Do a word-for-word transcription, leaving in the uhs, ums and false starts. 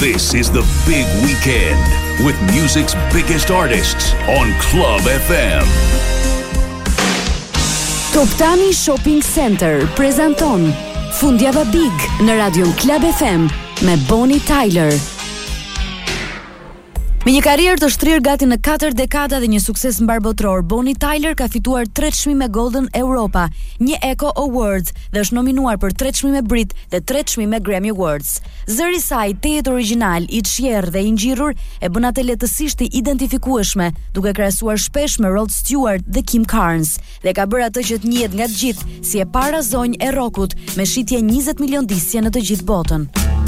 This is the big weekend with music's biggest artists on Club F M. Toptani Shopping Center prezanton Fundjava Big në radion Club F M me Bonnie Tyler. Me një karrierë të shtrirë gati në katër dekada dhe një sukses mbar botror, Bonnie Tyler ka fituar tre çmime Golden Europa, një Echo Awards dhe është nominuar për tre çmime Brit dhe tre çmime Grammy Awards. Zëri i saj tejet origjinal, i çjerr dhe i ngjirur e bën atë lehtësisht të identifikueshme, duke krahasuar shpesh me Rod Stewart dhe Kim Carnes, dhe ka bërë atë që të njihet nga të gjithë si e para zonjë e rockut me shitje njëzet milion disje në të gjithë botën.